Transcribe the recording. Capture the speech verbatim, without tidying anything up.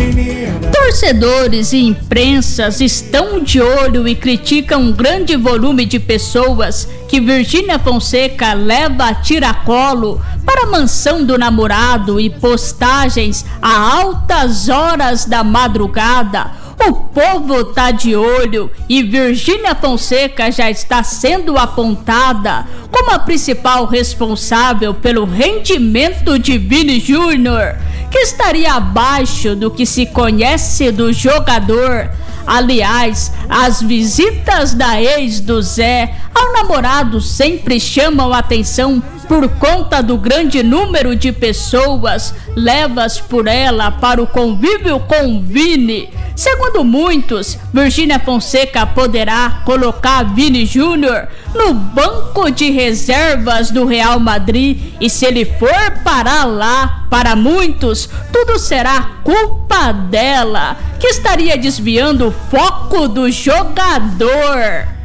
Torcedores e imprensas estão de olho e criticam um grande volume de pessoas que Virgínia Fonseca leva a tiracolo para a mansão do namorado e postagens a altas horas da madrugada. O povo tá de olho e Virgínia Fonseca já está sendo apontada como a principal responsável pelo rendimento de Vini Júnior, que estaria abaixo do que se conhece do jogador. Aliás, as visitas da ex do Zé ao namorado sempre chamam atenção por conta do grande número de pessoas levadas por ela para o convívio com Vini. Segundo muitos, Virgínia Fonseca poderá colocar Vini Júnior no banco de reservas do Real Madrid, e se ele for parar lá, para muitos, tudo será culpa dela, que estaria desviando o foco do jogador.